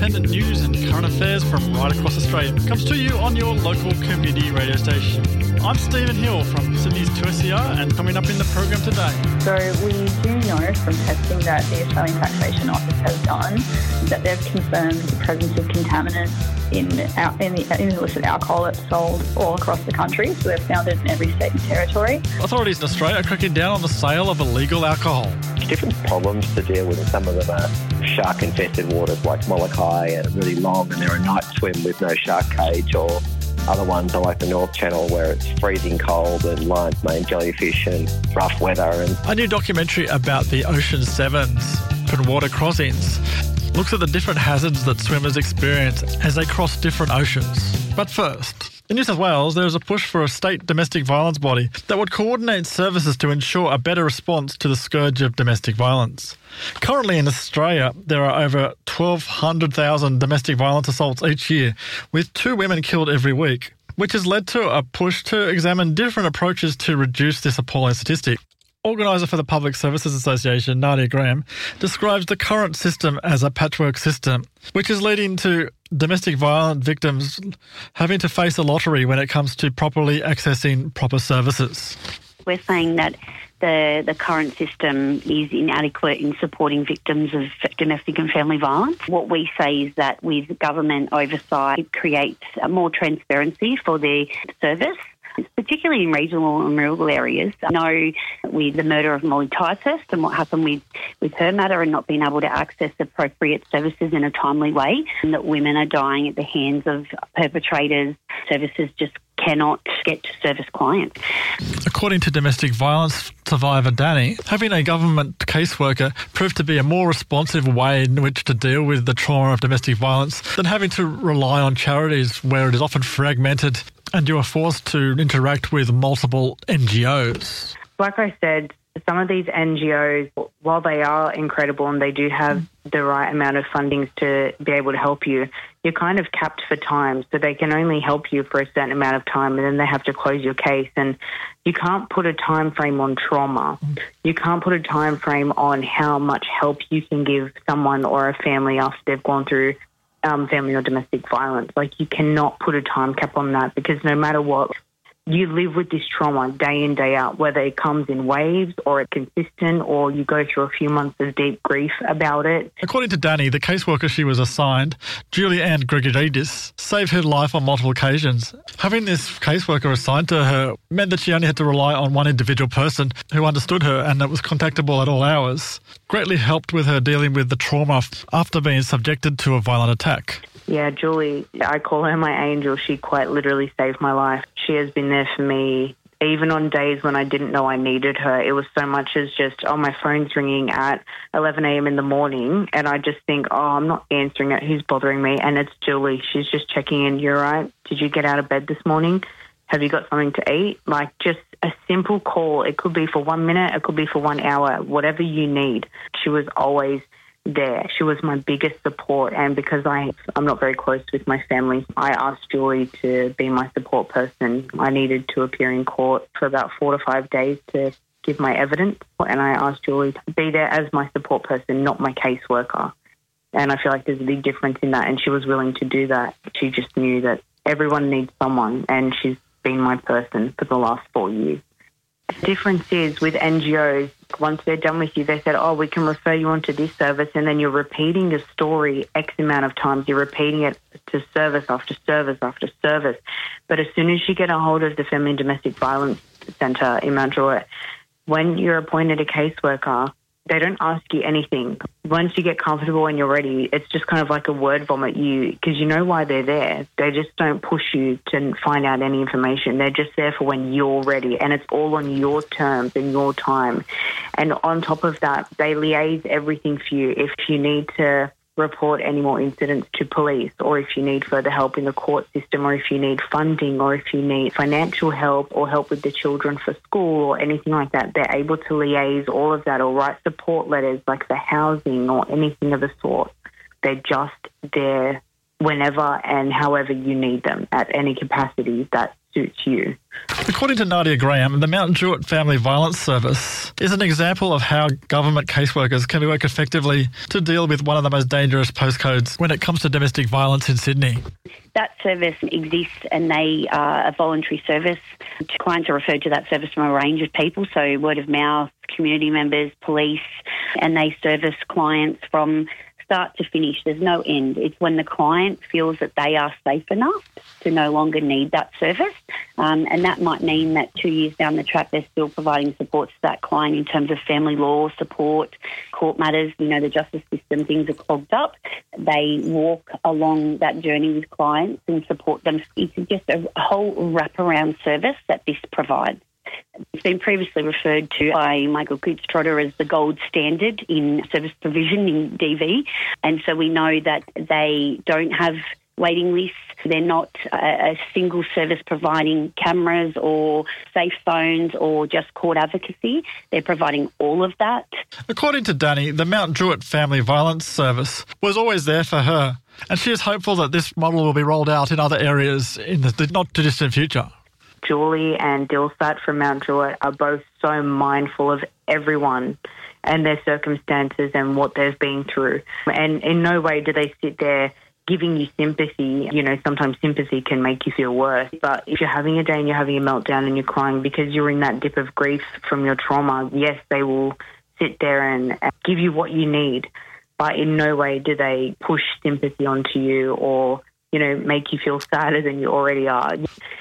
independent news and current affairs from right across Australia comes to you on your local community radio station. I'm Stephen Hill from Sydney's 2SER, and coming up in the program today. So we do know from testing that the Australian Taxation Office has done that they've confirmed the presence of contaminants in illicit alcohol that's sold all across the country. So they've found it in every state and territory. Authorities in Australia are cracking down on the sale of illegal alcohol. Different problems to deal with. Some of them are shark-infested waters like Molokai and really long, and they're a night swim with no shark cage, or other ones are like the North Channel where it's freezing cold and lion's mane jellyfish and rough weather. And a new documentary about the Ocean Sevens and water crossings looks at the different hazards that swimmers experience as they cross different oceans. But first, in New South Wales, there is a push for a state domestic violence body that would coordinate services to ensure a better response to the scourge of domestic violence. Currently in Australia, there are over 1,200,000 domestic violence assaults each year, with 2 women killed every week, which has led to a push to examine different approaches to reduce this appalling statistic. Organiser for the Public Services Association, Nadia Graham, describes the current system as a patchwork system, which is leading to domestic violence victims having to face a lottery when it comes to properly accessing proper services. We're saying that the current system is inadequate in supporting victims of domestic and family violence. What we say is that with government oversight, it creates more transparency for the service, particularly in regional and rural areas. I know with the murder of Molly Ticehurst and what happened with her matter and not being able to access appropriate services in a timely way, and that women are dying at the hands of perpetrators. Services just cannot get to service clients. According to domestic violence survivor Danny, having a government caseworker proved to be a more responsive way in which to deal with the trauma of domestic violence than having to rely on charities where it is often fragmented and you are forced to interact with multiple NGOs. Like I said, some of these NGOs, while they are incredible and they do have the right amount of fundings to be able to help you, you're kind of capped for time. So they can only help you for a certain amount of time and then they have to close your case. And you can't put a time frame on trauma. You can't put a time frame on how much help you can give someone or a family after they've gone through family or domestic violence. Like, you cannot put a time cap on that, because no matter what, you live with this trauma day in, day out, whether it comes in waves or it's consistent or you go through a few months of deep grief about it. According to Danny, the caseworker she was assigned, Julie Ann Gregoridis, saved her life on multiple occasions. Having this caseworker assigned to her meant that she only had to rely on one individual person who understood her and that was contactable at all hours. Greatly helped with her dealing with the trauma after being subjected to a violent attack. Yeah, Julie, I call her my angel. She quite literally saved my life. She has been there for me even on days when I didn't know I needed her. It was so much as just, my phone's ringing at 11 a.m. in the morning, and I just think, I'm not answering it. Who's bothering me? And it's Julie. She's just checking in. You're right. Did you get out of bed this morning? Have you got something to eat? Like, just a simple call. It could be for 1 minute. It could be for 1 hour, whatever you need. She was always there. She was my biggest support, and because I'm not very close with my family, I asked Julie to be my support person. I needed to appear in court for about 4 to 5 days to give my evidence, and I asked Julie to be there as my support person, not my caseworker. And I feel like there's a big difference in that, and she was willing to do that. She just knew that everyone needs someone, and she's been my person for the last 4 years. The difference is with NGOs, once they're done with you, they said, we can refer you on to this service, and then you're repeating the story X amount of times. You're repeating it to service after service after service. But as soon as you get a hold of the Family and Domestic Violence Centre in Mount Druitt, when you're appointed a caseworker, they don't ask you anything. Once you get comfortable and you're ready, it's just kind of like a word vomit, because you know why they're there. They just don't push you to find out any information. They're just there for when you're ready, and it's all on your terms and your time. And on top of that, they liaise everything for you. If you need to report any more incidents to police, or if you need further help in the court system, or if you need funding, or if you need financial help or help with the children for school or anything like that, they're able to liaise all of that or write support letters like for housing or anything of the sort. They're just there whenever and however you need them at any capacity that suits you. According to Nadia Graham, the Mount Druitt Family Violence Service is an example of how government caseworkers can work effectively to deal with one of the most dangerous postcodes when it comes to domestic violence in Sydney. That service exists and they are a voluntary service. Clients are referred to that service from a range of people, so word of mouth, community members, police, and they service clients from start to finish. There's no end. It's when the client feels that they are safe enough to no longer need that service. And that might mean that 2 years down the track, they're still providing support to that client in terms of family law support, court matters. You know, the justice system, things are clogged up. They walk along that journey with clients and support them. It's just a whole wraparound service that this provides. It's been previously referred to by Michael Coutts-Trotter as the gold standard in service provision in DV. And so we know that they don't have waiting lists. They're not a single service providing cameras or safe phones or just court advocacy. They're providing all of that. According to Danny, the Mount Druitt Family Violence Service was always there for her, and she is hopeful that this model will be rolled out in other areas in the not-too-distant future. Julie and Dilsat from Mount Druitt are both so mindful of everyone and their circumstances and what they've been through. And in no way do they sit there giving you sympathy. You know, sometimes sympathy can make you feel worse. But if you're having a day and you're having a meltdown and you're crying because you're in that dip of grief from your trauma, yes, they will sit there and give you what you need. But in no way do they push sympathy onto you or, you know, make you feel sadder than you already are.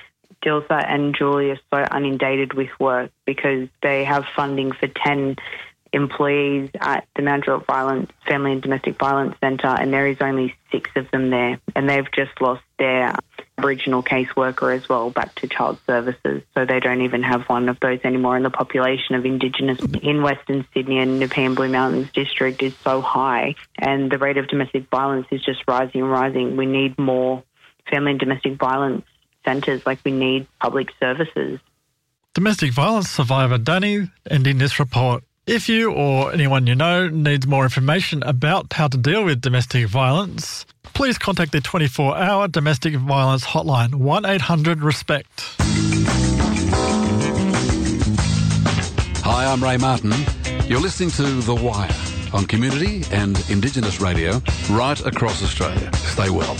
Dilsat and Julie are so inundated with work because they have funding for 10 employees at the Mount Druitt Family and Domestic Violence Centre, and there is only 6 of them there. And they've just lost their Aboriginal caseworker as well back to child services, so they don't even have one of those anymore. And the population of Indigenous in Western Sydney and Nepean Blue Mountains district is so high, and the rate of domestic violence is just rising and rising. We need more family and domestic violence centres, like we need public services. Domestic violence survivor Danny ending this report. If you or anyone you know needs more information about how to deal with domestic violence, please contact the 24-hour domestic violence hotline, 1-800-RESPECT. Hi, I'm Ray Martin. You're listening to The Wire on Community and Indigenous Radio right across Australia. Stay well.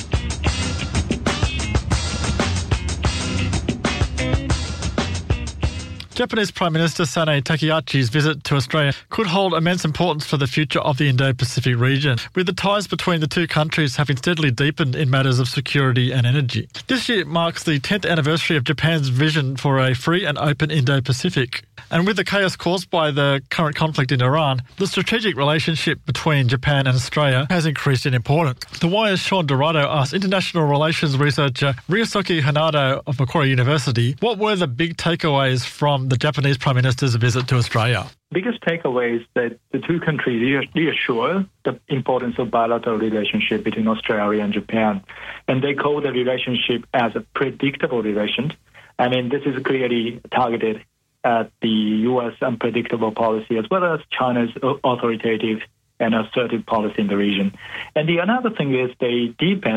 Japanese Prime Minister Sanae Takeyachi's visit to Australia could hold immense importance for the future of the Indo-Pacific region, with the ties between the two countries having steadily deepened in matters of security and energy. This year marks the 10th anniversary of Japan's vision for a free and open Indo-Pacific. And with the chaos caused by the current conflict in Iran, the strategic relationship between Japan and Australia has increased in importance. The Wire's Sean Dorado asked international relations researcher Ryosuke Hanado of Macquarie University what were the big takeaways from the Japanese Prime Minister's visit to Australia. Biggest takeaway is that the two countries reassure the importance of bilateral relationship between Australia and Japan. And they call the relationship as a predictable relation. I mean, this is clearly targeted at the U.S. unpredictable policy as well as China's authoritative and assertive policy in the region. And the another thing is they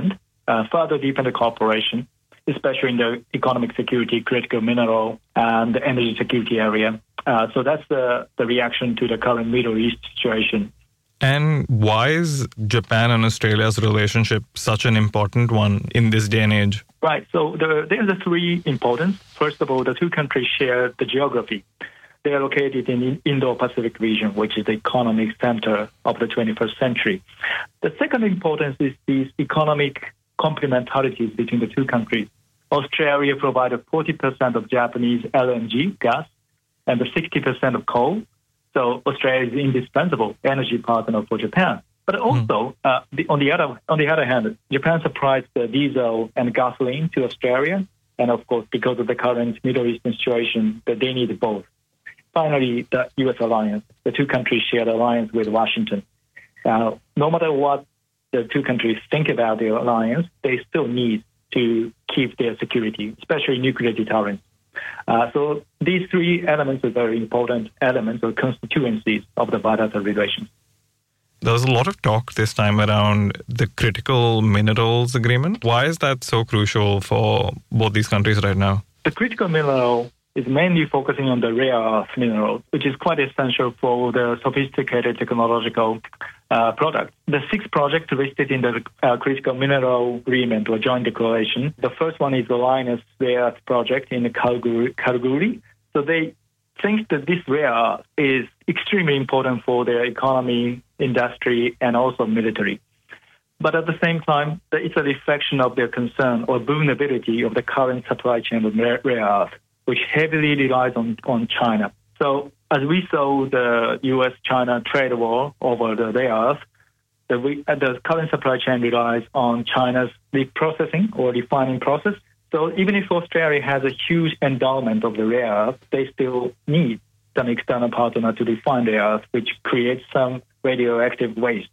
further deepened the cooperation, especially in the economic security, critical mineral, and the energy security area. So that's the reaction to the current Middle East situation. And why is Japan and Australia's relationship such an important one in this day and age? Right. So there's the three importance. First of all, the two countries share the geography. They are located in the Indo-Pacific region, which is the economic center of the 21st century. The second importance is these economic complementarities between the two countries. Australia provided 40% of Japanese LNG gas and 60% of coal. So Australia is an indispensable energy partner for Japan. But also, on the other hand, Japan supplies the diesel and gasoline to Australia. And of course, because of the current Middle Eastern situation, that they need both. Finally, the U.S. alliance. The two countries share the alliance with Washington. No matter what the two countries think about the alliance, they still need to keep their security, especially nuclear deterrence. So these three elements are very important elements or constituencies of the bilateral relations. There was a lot of talk this time around the critical minerals agreement. Why is that so crucial for both these countries right now? The critical mineral is mainly focusing on the rare earth minerals, which is quite essential for the sophisticated technological products. The 6 projects listed in the critical mineral agreement or joint declaration. The first one is the Lynas Rare Earth project in Kalgoorlie. So they think that this rare earth is extremely important for their economy, industry, and also military. But at the same time, it's a reflection of their concern or vulnerability of the current supply chain of rare earth, which heavily relies on China. So as we saw the U.S.-China trade war over the rare earth, the current supply chain relies on China's reprocessing or refining process. So even if Australia has a huge endowment of the rare earth, they still need some external partner to refine the earth, which creates some radioactive waste.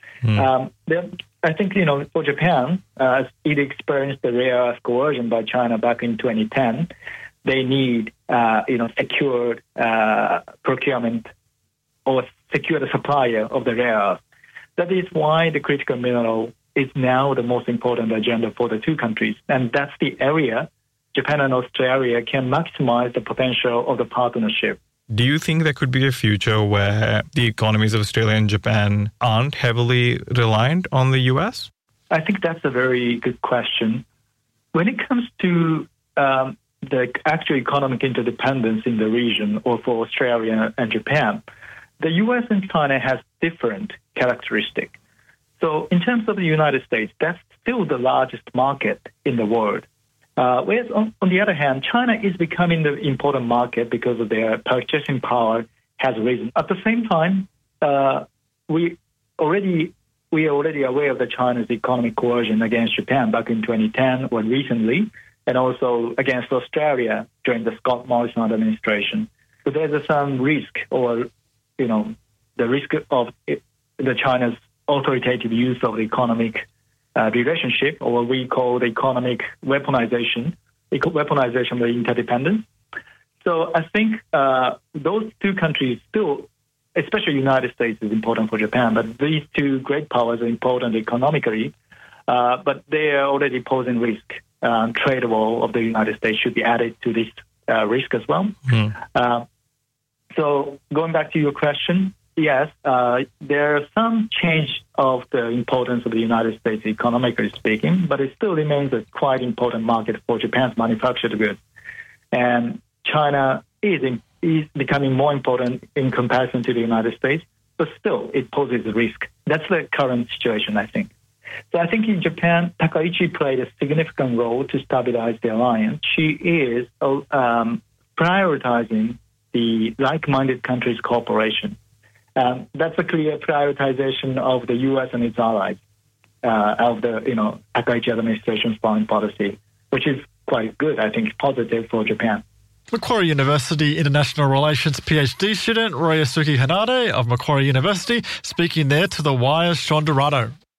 I think, for Japan, as it experienced the rare earth coercion by China back in 2010, they need, secured procurement or secure supplier of the rare earth. That is why the critical mineral is now the most important agenda for the two countries. And that's the area Japan and Australia can maximize the potential of the partnership. Do you think there could be a future where the economies of Australia and Japan aren't heavily reliant on the US? I think that's a very good question. When it comes to the actual economic interdependence in the region or for Australia and Japan, the US and China has different characteristics. So in terms of the United States, that's still the largest market in the world. Whereas on the other hand, China is becoming the important market because of their purchasing power has risen. At the same time, we are already aware of the China's economic coercion against Japan back in 2010 or recently, and also against Australia during the Scott Morrison administration. So there's some risk or, the risk of the China's authoritative use of the economic relationship, or what we call the economic weaponization of the interdependence. So I think those two countries still, especially the United States, is important for Japan, but these two great powers are important economically, but they are already posing risk. Trade war of the United States should be added to this risk as well. So going back to your question, yes, there are some change of the importance of the United States economically speaking, but it still remains a quite important market for Japan's manufactured goods. And China is becoming more important in comparison to the United States, but still it poses a risk. That's the current situation, I think. So I think in Japan, Takaichi played a significant role to stabilize the alliance. She is prioritizing the like-minded countries' cooperation. That's a clear prioritization of the U.S. and its allies of the Takaichi administration's foreign policy, which is quite good. I think positive for Japan. Macquarie University International Relations PhD student Royasuke Hanade of Macquarie University speaking there to The Wire's Sean Dorado.